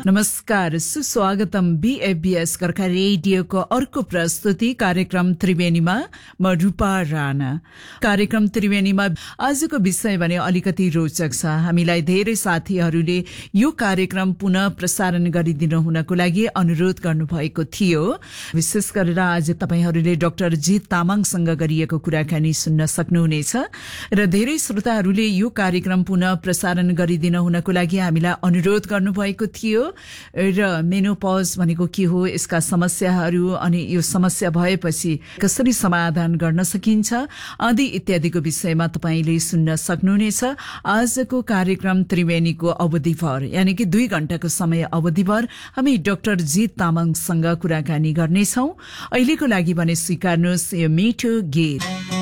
नमस्कार, सुस्वागतम बीएफबीएस गोर्खा रेडियोको अर्को प्रस्तुति कार्यक्रम त्रिवेणीमा। म रूपा राणा। कार्यक्रम त्रिवेणीमा आजको विषय भने अलिकति रोचक छ। हामीलाई धेरै साथीहरूले यो कार्यक्रम पुनः प्रसारण गरिदिनु हुनको लागि अनुरोध गर्नुभएको थियो। विशेष गरेर आज तपाईहरूले डाक्टर जीत तामाङसँग गरिएको कुराकानी सुन्न सक्नुहुनेछ र धेरै श्रोताहरूले यो कार्यक्रम पुनः प्रसारण गरिदिनु हुनको लागि हामीलाई अनुरोध गर्नुभएको थियो र मेनोपज भनेको के हो, यसका समस्याहरू अनि यो समस्या भएपछि कसरी समाधान गर्न सकिन्छ आदि इत्यादिको विषयमा तपाईले सुन्न सक्नुहुनेछ। आजको कार्यक्रम त्रिवेणीको अवधिभर यानि कि 2 घण्टाको समय अवधिभर हामी डाक्टर जीत तामाङसँग कुराकानी गर्नेछौं। अहिलेको लागि भने स्वीकार्नुहोस् यो मिठो गीत।